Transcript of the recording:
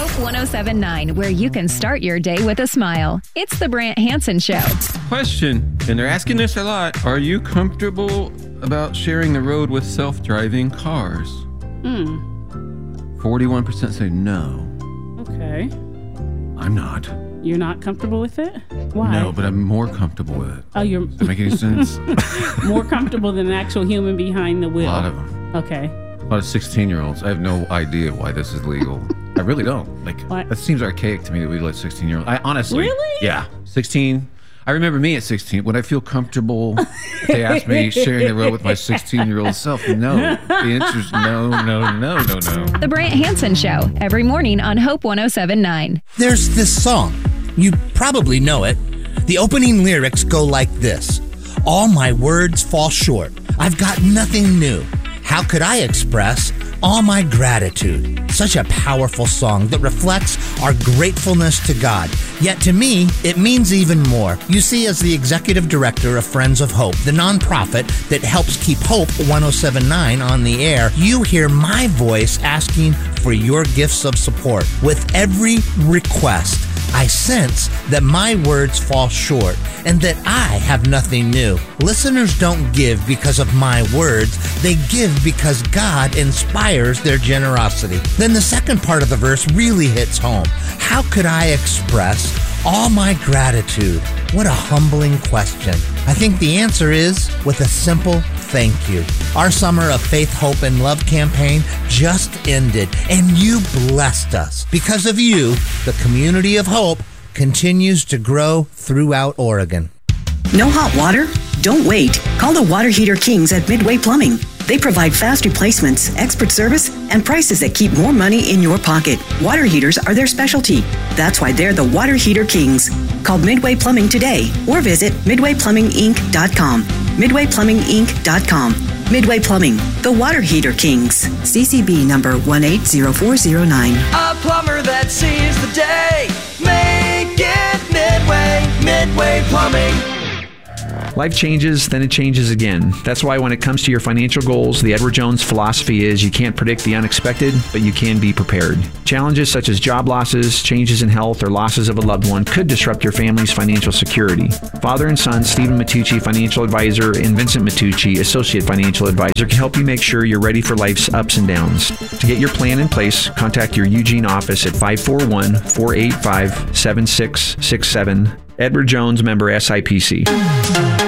Hope 107.9, where you can start your day with a smile. It's the Brant Hansen Show. Question, and they're asking this a lot. Are you comfortable about sharing the road with self-driving cars? 41% say no. Okay. I'm not. You're not comfortable with it? Why? No, but I'm more comfortable with it. Oh, you're... Does that make any sense? More comfortable than an actual human behind the wheel? A lot of them. Okay. A lot of 16-year-olds. I have no idea why this is legal. I really don't. That seems archaic to me that we let 16-year-olds. I honestly. Really? Yeah. 16. I remember me at 16. Would I feel comfortable if they asked me sharing the road with my 16-year-old self? No. The answer is no. The Brant Hansen Show, every morning on Hope 107.9. There's this song. You probably know it. The opening lyrics go like this. All my words fall short. I've got nothing new. How could I express all my gratitude? Such a powerful song that reflects our gratefulness to God. Yet to me, it means even more. You see, as the executive director of Friends of Hope, the nonprofit that helps keep Hope 107.9 on the air, you hear my voice asking for your gifts of support. With every request, I sense that my words fall short and that I have nothing new. Listeners don't give because of my words. They give because God inspires their generosity. Then the second part of the verse really hits home. How could I express all my gratitude? What a humbling question. I think the answer is with a simple thank you. Our Summer of Faith, Hope, and Love campaign just ended, and you blessed us. Because of you, the community of hope continues to grow throughout Oregon. No hot water? Don't wait. Call the Water Heater Kings at Midway Plumbing. They provide fast replacements, expert service, and prices that keep more money in your pocket. Water heaters are their specialty. That's why they're the Water Heater Kings. Call Midway Plumbing today or visit MidwayPlumbingInc.com. MidwayPlumbingInc.com. Midway Plumbing, the Water Heater Kings. CCB number 180409. A plumber that sees the day. Make it Midway Plumbing. Life changes, then it changes again. That's why when it comes to your financial goals, the Edward Jones philosophy is you can't predict the unexpected, but you can be prepared. Challenges such as job losses, changes in health, or losses of a loved one could disrupt your family's financial security. Father and son, Stephen Matucci, financial advisor, and Vincent Matucci, associate financial advisor, can help you make sure you're ready for life's ups and downs. To get your plan in place, contact your Eugene office at 541-485-7667. Edward Jones, member SIPC.